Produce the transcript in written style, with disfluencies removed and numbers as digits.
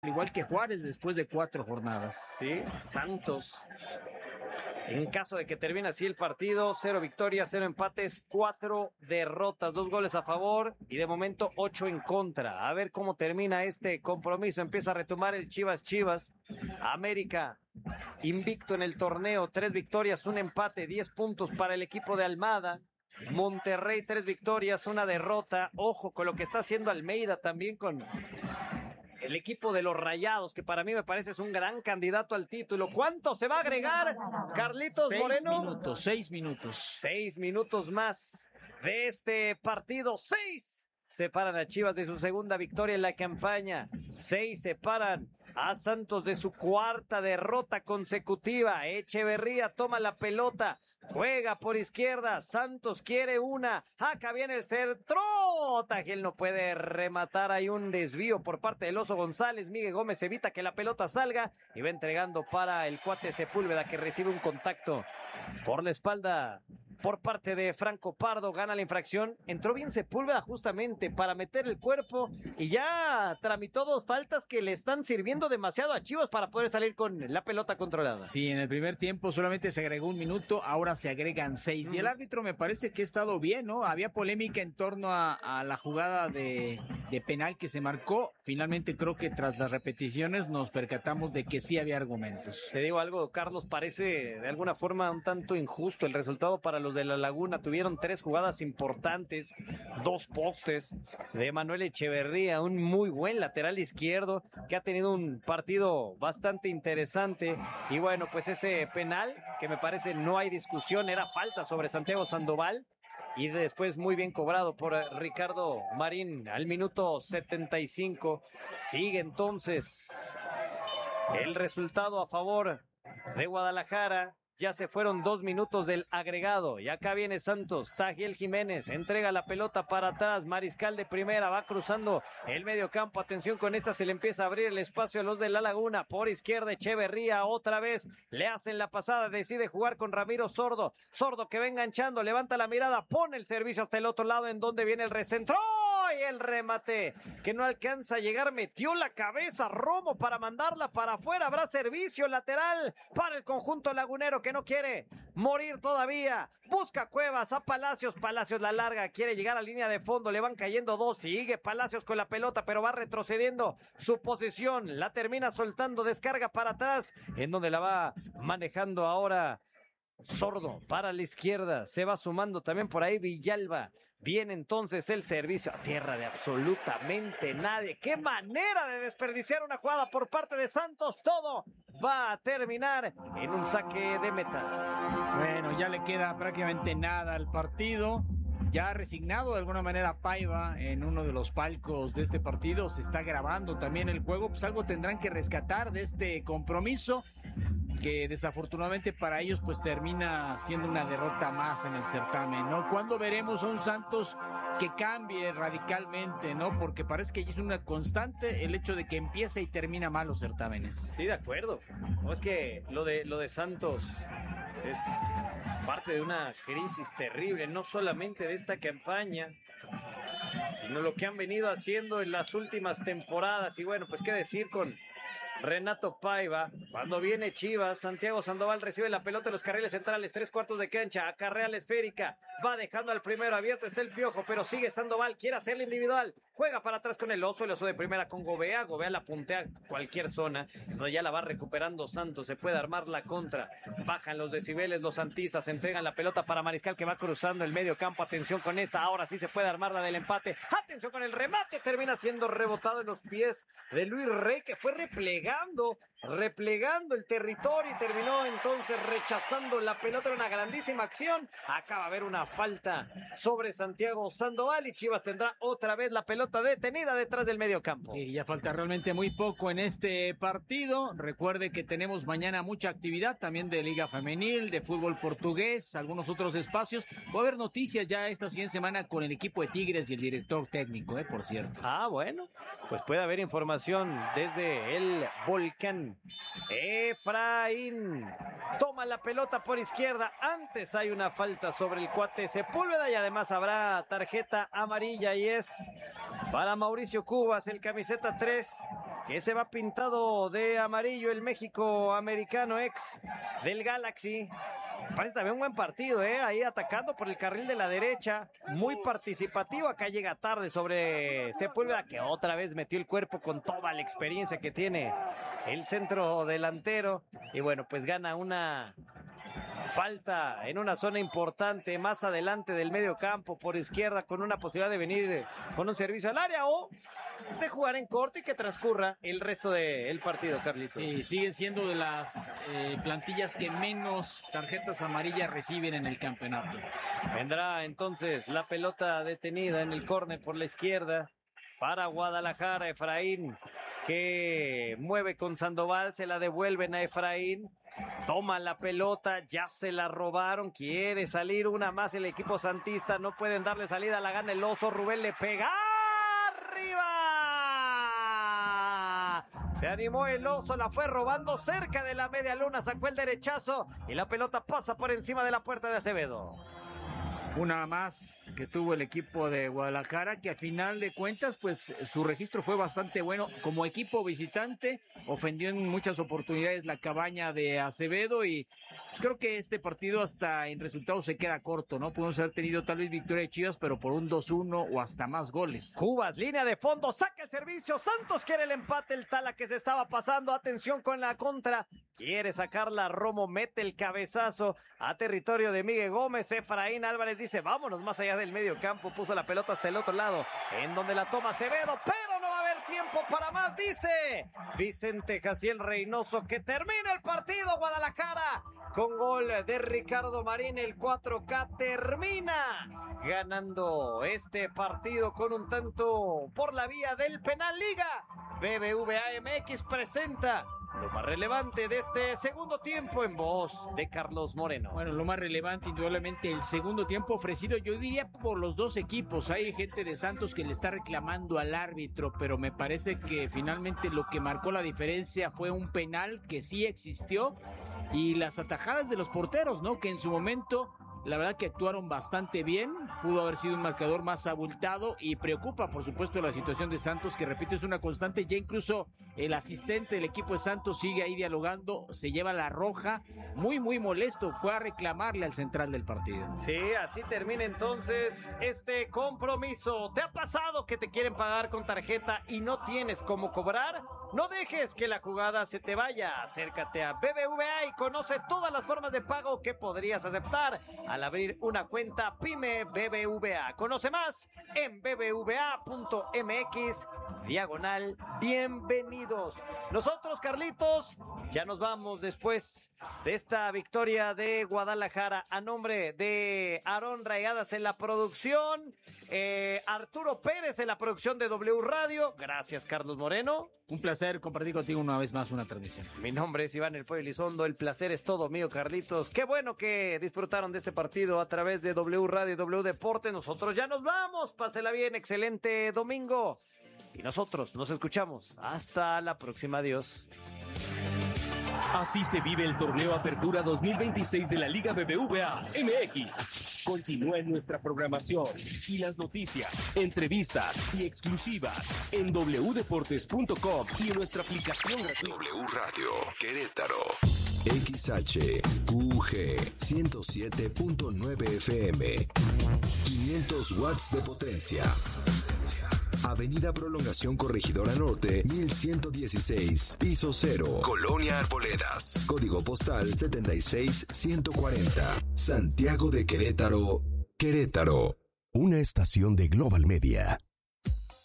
igual que Juárez después de 4 jornadas. Sí, Santos. En caso de que termine así el partido, 0 victorias, 0 empates, 4 derrotas, 2 goles a favor y de momento 8 en contra. A ver cómo termina este compromiso. Empieza a retomar el Chivas. América, invicto en el torneo, 3 victorias, 1 empate, 10 puntos para el equipo de Almada. Monterrey, 3 victorias, 1 derrota. Ojo con lo que está haciendo Almeida también con el equipo de los Rayados, que para mí me parece es un gran candidato al título. ¿Cuánto se va a agregar, Carlitos Moreno? 6 minutos. 6 minutos más de este partido. 6 separan a Chivas de su segunda victoria en la campaña. 6 separan a Santos de su 4ª derrota consecutiva. Echeverría toma la pelota, juega por izquierda, Santos quiere una, acá viene el centro, Tagiel no puede rematar, hay un desvío por parte del Oso González, Miguel Gómez evita que la pelota salga y va entregando para el cuate Sepúlveda, que recibe un contacto por la espalda por parte de Franco Pardo, gana la infracción. Entró bien Sepúlveda justamente para meter el cuerpo y ya tramitó 2 faltas que le están sirviendo demasiado a Chivas para poder salir con la pelota controlada. Sí, en el primer tiempo solamente se agregó 1 minuto, ahora se agregan 6. Y el árbitro me parece que ha estado bien, ¿no? Había polémica en torno a la jugada de penal que se marcó. Finalmente creo que tras las repeticiones nos percatamos de que sí había argumentos. Te digo algo, Carlos, parece de alguna forma un tanto injusto el resultado para los de La Laguna. Tuvieron 3 jugadas importantes, 2 postes de Manuel Echeverría, un muy buen lateral izquierdo que ha tenido un partido bastante interesante. Y bueno, pues ese penal que me parece no hay discusión, era falta sobre Santiago Sandoval. Y después muy bien cobrado por Ricardo Marín al minuto 75. Sigue entonces el resultado a favor de Guadalajara. Ya se fueron 2 minutos del agregado y acá viene Santos. Tagiel Jiménez entrega la pelota para atrás. Mariscal de primera va cruzando el medio campo. Atención con esta, se le empieza a abrir el espacio a los de La Laguna. Por izquierda Echeverría otra vez. Le hacen la pasada, decide jugar con Ramiro Sordo. Sordo que va enganchando, levanta la mirada, pone el servicio hasta el otro lado en donde viene el recentro. Y el remate que no alcanza a llegar, metió la cabeza Romo para mandarla para afuera. Habrá servicio lateral para el conjunto lagunero que no quiere morir todavía. Busca Cuevas a Palacios. Palacios la larga, quiere llegar a línea de fondo. Le van cayendo 2. Sigue Palacios con la pelota, pero va retrocediendo su posición. La termina soltando, descarga para atrás, en donde la va manejando ahora Sordo para la izquierda, se va sumando también por ahí Villalba. Viene entonces el servicio a tierra de absolutamente nadie. ¡Qué manera de desperdiciar una jugada por parte de Santos! Todo va a terminar en un saque de meta. Bueno, ya le queda prácticamente nada al partido. Ya resignado de alguna manera Paiva en uno de los palcos de este partido, se está grabando también el juego, pues algo tendrán que rescatar de este compromiso, que desafortunadamente para ellos pues termina siendo una derrota más en el certamen, ¿no? ¿Cuándo veremos a un Santos que cambie radicalmente, ¿no? Porque parece que es una constante el hecho de que empieza y termina mal los certámenes. Sí, de acuerdo. No, es que lo de Santos es parte de una crisis terrible, no solamente de esta campaña, sino lo que han venido haciendo en las últimas temporadas. Y bueno, pues qué decir con Renato Paiva. Cuando viene Chivas, Santiago Sandoval recibe la pelota en los carriles centrales, 3/4 de cancha, acarrea la esférica, va dejando al primero abierto, está el Piojo, pero sigue Sandoval, quiere hacerle individual, juega para atrás con el Oso de primera con Gobea la puntea cualquier zona, donde ya la va recuperando Santos, se puede armar la contra, bajan los decibeles los santistas, entregan la pelota para Mariscal que va cruzando el medio campo, atención con esta, ahora sí se puede armar la del empate, atención con el remate, termina siendo rebotado en los pies de Luis Rey, que fue replegando el territorio y terminó entonces rechazando la pelota. Era una grandísima acción. Acaba de haber una falta sobre Santiago Sandoval y Chivas tendrá otra vez la pelota detenida detrás del medio campo. Sí, ya falta realmente muy poco en este partido. Recuerde que tenemos mañana mucha actividad también de Liga Femenil, de fútbol portugués, algunos otros espacios. Va a haber noticias ya esta siguiente semana con el equipo de Tigres y el director técnico, por cierto. Ah, bueno, pues puede haber información desde el Volcán. Efraín toma la pelota por izquierda, antes hay una falta sobre el cuate Sepúlveda y además habrá tarjeta amarilla y es para Mauricio Cubas, el camiseta 3 que se va pintado de amarillo, el México americano ex del Galaxy. Parece también un buen partido, ahí atacando por el carril de la derecha, muy participativo. Acá llega tarde sobre Sepúlveda, que otra vez metió el cuerpo con toda la experiencia que tiene el centro delantero. Y bueno, pues gana una falta en una zona importante más adelante del medio campo por izquierda, con una posibilidad de venir con un servicio al área o de jugar en corto y que transcurra el resto del partido, Carlitos. Sí, siguen siendo de las plantillas que menos tarjetas amarillas reciben en el campeonato. Vendrá entonces la pelota detenida en el córner por la izquierda para Guadalajara. Efraín, que mueve con Sandoval, se la devuelven a Efraín. Toma la pelota, ya se la robaron, quiere salir una más el equipo santista, no pueden darle salida, la gana el Oso. Rubén le pega arriba. Se animó el Oso, la fue robando cerca de la media luna, sacó el derechazo y la pelota pasa por encima de la puerta de Acevedo. Una más que tuvo el equipo de Guadalajara, que a final de cuentas, pues su registro fue bastante bueno. Como equipo visitante, ofendió en muchas oportunidades la cabaña de Acevedo y pues creo que este partido hasta en resultados se queda corto, ¿no? Pudimos haber tenido tal vez victoria de Chivas, pero por un 2-1 o hasta más goles. Cubas, línea de fondo, saca el servicio, Santos quiere el empate, el Tala que se estaba pasando, atención con la contra, quiere sacarla, Romo mete el cabezazo a territorio de Miguel Gómez. Efraín Álvarez dice, vámonos más allá del medio campo, puso la pelota hasta el otro lado, en donde la toma Acevedo, pero no va a haber tiempo para más, dice Vicente Jaciel Reynoso, que termina el partido. Guadalajara con gol de Ricardo Marín, el 4K termina ganando este partido con un tanto por la vía del penal. Liga BBVA MX presenta lo más relevante de este segundo tiempo en voz de Carlos Moreno. Bueno, lo más relevante indudablemente el segundo tiempo ofrecido, yo diría, por los dos equipos. Hay gente de Santos que le está reclamando al árbitro, pero me parece que finalmente lo que marcó la diferencia fue un penal que sí existió y las atajadas de los porteros, ¿no? Que en su momento, la verdad que actuaron bastante bien, pudo haber sido un marcador más abultado y preocupa por supuesto la situación de Santos, que repito es una constante, ya incluso el asistente del equipo de Santos sigue ahí dialogando, se lleva la roja, muy molesto, fue a reclamarle al central del partido. Sí, así termina entonces este compromiso. ¿Te ha pasado que te quieren pagar con tarjeta y no tienes cómo cobrar? No dejes que la jugada se te vaya, acércate a BBVA y conoce todas las formas de pago que podrías aceptar al abrir una cuenta PYME BBVA. Conoce más en bbva.mx/bienvenidos. Nosotros, Carlitos, ya nos vamos después de esta victoria de Guadalajara. A nombre de Aarón Raigadas en la producción, Arturo Pérez en la producción de W Radio. Gracias, Carlos Moreno. Un placer compartir contigo una vez más una transmisión. Mi nombre es Iván El Pollo Elizondo. El placer es todo mío, Carlitos. Qué bueno que disfrutaron de este partido a través de W Radio y W Deporte. Nosotros ya nos vamos. Pásela bien, excelente domingo. Y nosotros nos escuchamos. Hasta la próxima. Adiós. Así se vive el torneo Apertura 2026 de la Liga BBVA MX. Continúa en nuestra programación y las noticias, entrevistas y exclusivas en wdeportes.com y en nuestra aplicación gratuita. W Radio Querétaro. XHQG 107.9 FM. 500 watts de potencia. Avenida Prolongación Corregidora Norte, 1116, piso 0, Colonia Arboledas, código postal 76140, Santiago de Querétaro, Querétaro. Una estación de Global Media.